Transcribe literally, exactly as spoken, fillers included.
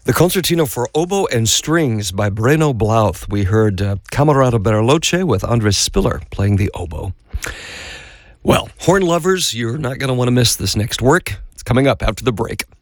The Concertino for Oboe and Strings by Breno Blauth. We heard uh, Camerata Bariloche with Andres Spiller playing the oboe. Well, horn lovers, you're not going to want to miss this next work. It's coming up after the break.